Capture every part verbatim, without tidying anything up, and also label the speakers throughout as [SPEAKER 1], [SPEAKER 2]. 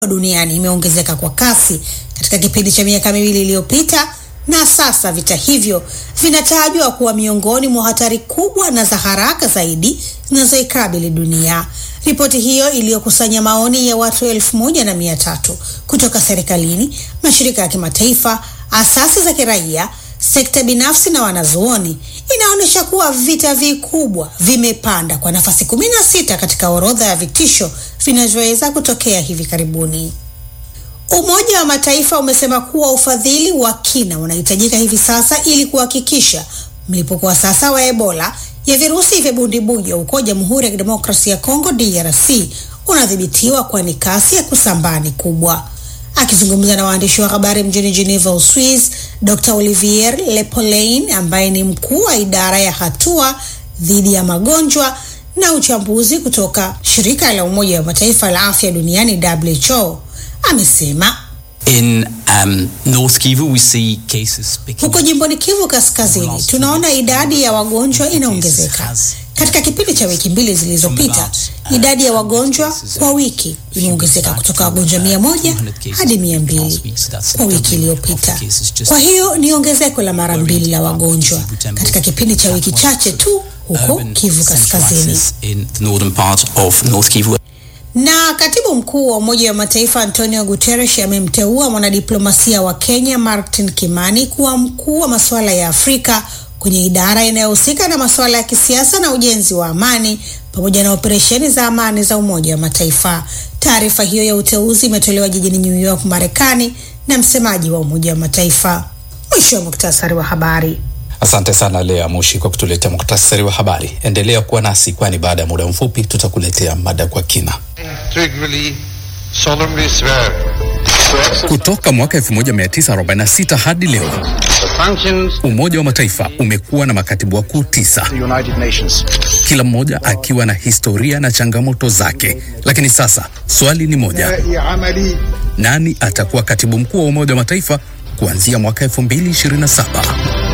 [SPEAKER 1] duniani imeongezeka kwa kasi katika kipindi cha miaka miwili iliyopita, na sasa vita hivyo vinatajwa kuwa miongoni mwa hatari kubwa na za haraka zaidi zinazoikabili dunia. Ripoti hiyo iliyokusanya maoni ya watu elfu moja na mia tatu kutoka serikalini, mashirika ya kimataifa, asasi za kiraia, sekta binafsi na wanazuoni inaonyesha kuwa vita vikubwa vimepanda kwa nafasi kumi na sita katika orodha ya vitisho vinavyoweza kutokea hivi karibuni. Umoja wa Mataifa umesema kuwa ufadhili wa kina unahitajika hivi sasa ili kuhakikisha mlipuko wa sasa wa Ebola ya virusi vya bundibujo huko Jamhuri ya Kidemokrasia ya Kongo D R C unadhibitiwa, kwani kasi ya kusambaa ni kubwa. Akizungumza na waandishi wa habari mjini Geneva, Uswizi, Doctor Olivier Lepolein ambaye ni mkuu wa idara ya hatua dhidi ya magonjwa na uchambuzi kutoka shirika la Umoja wa Mataifa la Afya Duniani W H O amesema
[SPEAKER 2] In um, North Kivu we see cases picking
[SPEAKER 1] huko jimboni Kivu Kaskazini tunaona idadi ya wagonjwa inaongezeka. Katika kipindi cha wiki mbili zilizopita, idadi ya wagonjwa kwa wiki imeongezeka kutoka wagonjwa mia moja hadi mia mbili kwa wiki iliyopita. Kwa hiyo ni ongezeko la mara mbili la wagonjwa katika kipindi cha wiki chache tu huko Kivu Kaskazini. Na katibu mkuu wa Umoja wa Mataifa Antonio Guterres amemteua mwanadiplomasia wa Kenya Martin Kimani kuwa mkuu wa masuala ya Afrika kwenye idara inayohusika na masuala ya kisiasa na ujenzi wa amani pamoja na operesheni za amani za Umoja wa Mataifa. Taarifa hiyo ya uteuzi imetolewa jijini New York, Marekani, na msemaji wa Umoja wa Mataifa. Mwisho wa muktasari wa habari.
[SPEAKER 3] Asante sana Lea Mushi kwa kutuletea muktasari wa habari. Endelea kuwa nasi, kwani baada ya muda mfupi tutakuletea mada kwa kina. Kutoka mwaka elfu moja mia tisa arobaini na sita hadi leo, Umoja wa Mataifa umekuwa na makatibu wakuu tisa, kila mmoja akiwa na historia na changamoto zake. Lakini sasa swali ni moja: nani atakuwa katibu mkuu wa Umoja wa Mataifa kuanzia mwaka elfu mbili ishirini na saba?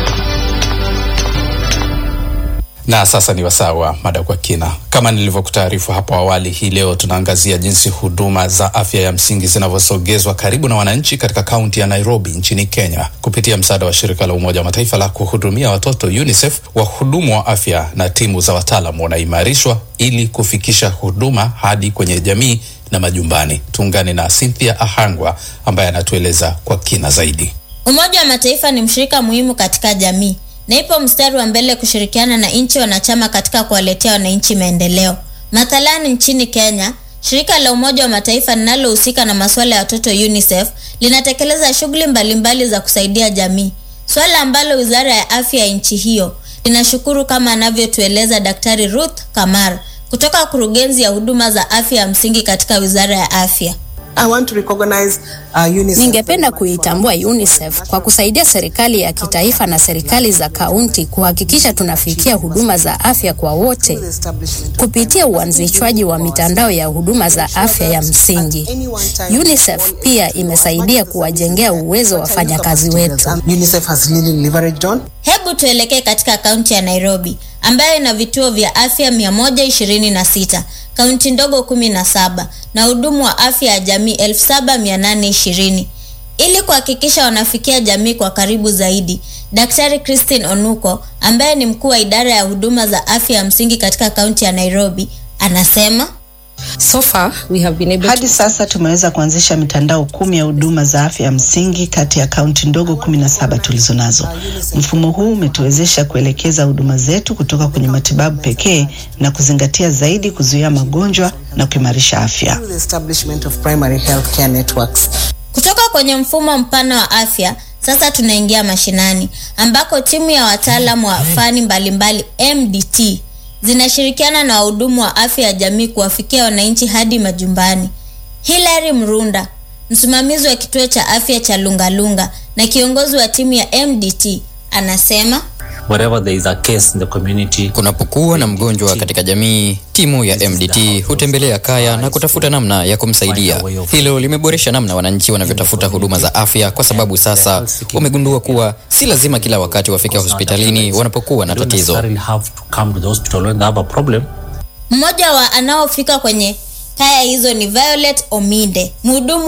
[SPEAKER 3] Na sasa ni wasaa wa mada kwa kina. Kama nilivyokutaarifu hapo awali, hii leo tunaangazia jinsi huduma za afya ya msingi zinavyosogezwa karibu na wananchi katika kaunti ya Nairobi nchini Kenya kupitia msaada wa shirika la Umoja wa Mataifa la kuhudumia watoto UNICEF. Wahudumu wa afya na timu za wataalamu wanaimarishwa ili kufikisha huduma hadi kwenye jamii na majumbani. Tuungane na Cynthia Ahangwa ambaye anatueleza kwa kina zaidi.
[SPEAKER 4] Umoja wa Mataifa ni mshirika muhimu katika jamii na ipo mstari wa mbele kushirikiana na nchi wanachama katika kuwaletea wananchi maendeleo. Mathalani nchini Kenya, shirika la Umoja wa Mataifa linalohusika na masuala ya watoto UNICEF linatekeleza shughuli mbalimbali za kusaidia jamii, swala ambalo Wizara ya Afya ya nchi hiyo linashukuru, kama anavyotueleza Daktari Ruth Kamar kutoka kurugenzi ya huduma za afya ya msingi katika Wizara ya Afya.
[SPEAKER 5] I want to recognize uh, UNICEF.
[SPEAKER 6] Ningependa kuitambua UNICEF kwa kusaidia serikali ya kitaifa na serikali za kaunti kuhakikisha tunafikia huduma za afya kwa wote kupitia uanzishwaji wa mitandao ya huduma za afya ya msingi. UNICEF pia imesaidia kuwajengea uwezo wa wafanyakazi wetu.
[SPEAKER 5] UNICEF has really leveraged on.
[SPEAKER 4] Hebu tuelekee katika kaunti ya Nairobi ambayo ina vituo vya afya mia moja ishirini na sita, kaunti ndogo kumi na saba na hudumu wa afya ya jamii elfu saba mia nane ishirini. Ili kuhakikisha wanafikia jamii kwa karibu zaidi, Daktari Christine Onuko ambaye ni mkuu wa idara ya huduma za afya ya msingi katika kaunti ya Nairobi anasema,
[SPEAKER 7] So far, we have been able
[SPEAKER 8] Hadi to... sasa tumeweza kuanzisha mitandao kumi ya huduma za afya ya msingi kati ya kaunti ndogo kumi na saba tulizonazo. Mfumo huu umetuwezesha kuelekeza huduma zetu kutoka kwenye matibabu pekee na kuzingatia zaidi kuzuia magonjwa na kuimarisha afya.
[SPEAKER 4] Kutoka kwenye mfumo mpana wa afya, sasa tunaingia mashinani ambako timu ya wataalamu wa fani mbalimbali M D T zinashirikiana na wahudumu wa afya ya jamii kuwafikia wananchi hadi majumbani. Hilary Mrunda, msimamizi wa kituo cha afya cha Lungalunga na kiongozi wa timu ya M D T, anasema,
[SPEAKER 9] wherever there is a case in the community,
[SPEAKER 10] kunapokuwa na mgonjwa katika jamii, timu ya M D T hutembelea kaya na kutafuta namna ya kumsaidia. Hilo limeboresha namna wananchi wanavyotafuta huduma za afya, kwa sababu sasa wamegundua kuwa si lazima kila wakati wafike hospitalini wanapokuwa na tatizo.
[SPEAKER 4] Mmoja wa anaofika kwenye Kaya hizo ni Violet Ominde, mhudumu